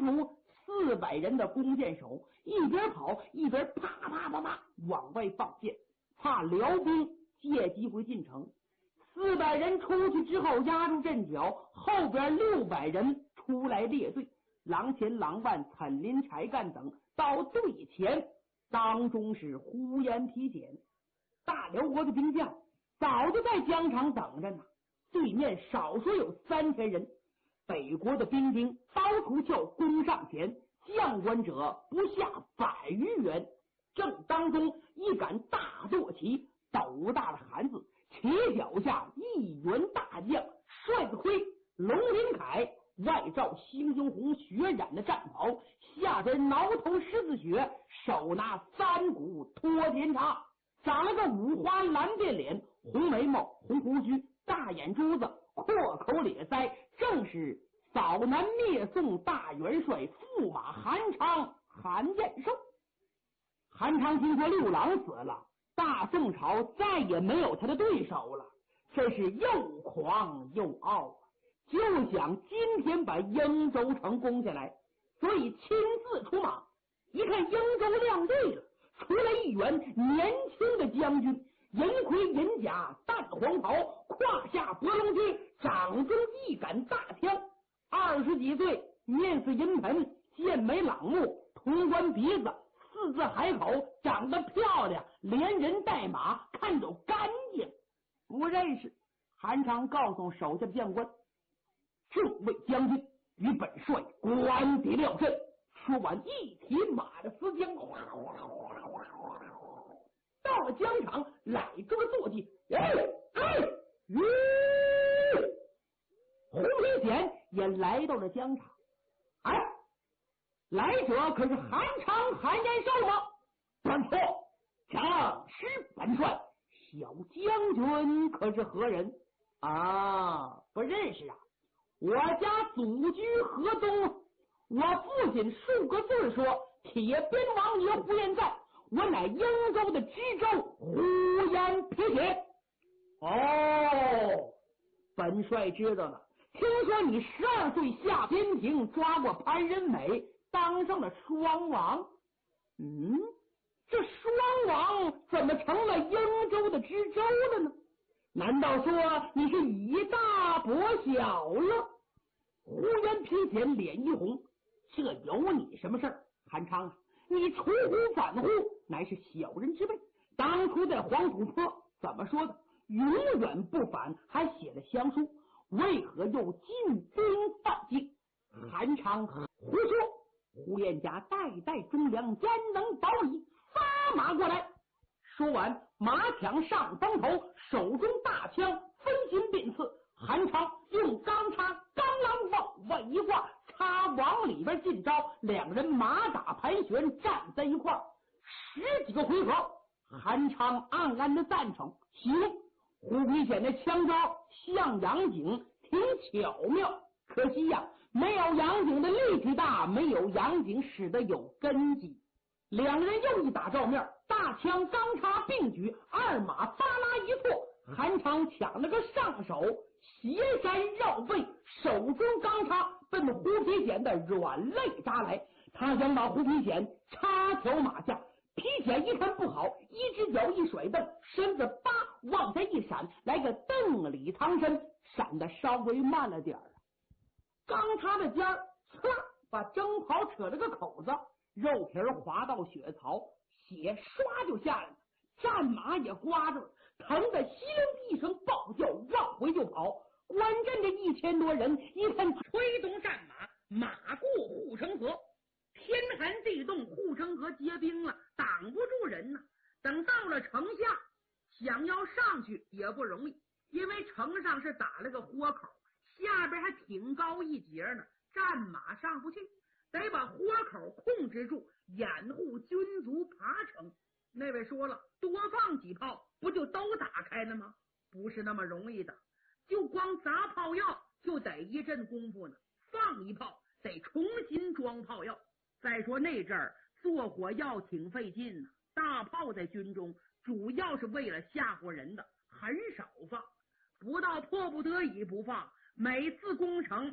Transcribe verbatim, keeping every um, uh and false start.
出四百人的弓箭手，一边跑一边啪啪啪啪往外放箭，怕辽兵借机会进城。四百人出去之后压住阵脚，后边六百人出来列队，郎前郎万、岑林、柴干等到队前，当中是呼延皮简。大辽国的兵将早就在疆场等着呢，对面少说有三千人，北国的兵丁刀出鞘攻上前，将官者不下百余员。正当中一杆大舵旗，斗大的汉字，旗脚下一员大将，帅子盔，龙鳞铠，外罩猩猩红血染的战袍，下边挠头狮子血，手拿三股托天叉，长了个五花蓝鬓脸，红眉毛，红胡须，大眼珠子，阔口咧腮，正是扫南灭宋大元帅驸马韩昌韩彦寿。韩昌听说六郎死了，大宋朝再也没有他的对手了，这是又狂又傲啊，就想今天把英州城攻下来，所以亲自出马。一看英州亮队了，出来一员年轻的将军，银盔银甲，淡黄袍，胯下博龙驹，掌中一杆大枪，二十几岁，面似银盆，剑眉朗目，潼关鼻子，四字海口，长得漂亮，连人带马，看着干净。不认识。韩昌告诉手下的将官，这位将军与本帅官敌料阵。说完一提马的丝缰，到了疆场，揽住了坐骑，哎哎吁，胡皮简也来到了疆场。哎，来者可是韩昌韩延寿吗？本错，正是本帅。小将军可是何人啊？不认识啊。我家祖居河东，我父亲数个字说铁鞭王爷胡延赞，我乃英州的知州胡延皮简。哦，本帅知道了。听说你十二岁下边庭，抓过潘仁美，当上了双王。嗯，这双王怎么成了英州的知州了呢？难道说你是以大博小了？胡延皮简脸一红，这有你什么事儿？韩昌啊，你出乎反乎，乃是小人之辈。当初在黄土坡怎么说的？永远不反，还写了降书，为何又进兵犯境？韩昌胡说，胡彦家代代忠良，焉能保你？发马过来！说完，马抢上风头，手中大枪分心便刺。韩昌用钢叉钢啷往外一挂，插往里边进招，两人马打盘旋，站在一块儿十几个回合。韩昌暗暗的赞成，行，胡皮简的枪招像杨景，挺巧妙，可惜呀、啊，没有杨景的力气大，没有杨景使得有根基。两人又一打照面，大枪钢叉并举，二马发拉一错，韩昌抢了个上手，斜山绕背，手中钢叉奔胡皮简的软肋扎来，他想把胡皮简插条马下。皮简一看不好，一只脚一甩蹬，身子叭往下一闪，来个蹬里藏身，闪得稍微慢了点儿。钢叉的尖儿呲把征袍扯了个口子，肉皮滑到血槽，血唰就下来了，战马也刮着了，疼得稀灵一声暴叫，往回就跑。关阵的一千多人一看，推动战马，马过护城河。天寒地冻，护城河结冰了，挡不住人呢。等到了城下，想要上去也不容易，因为城上是打了个豁口，下边还挺高一截呢，战马上不去，得把豁口控制住，掩护军卒爬城。那位说了，多放几炮不就都打开了吗？不是那么容易的，就光砸炮药就得一阵功夫呢，放一炮得重新装炮药。再说那阵儿做火药挺费劲呢、啊，大炮在军中主要是为了吓唬人的，很少放，不到迫不得已不放，每次攻城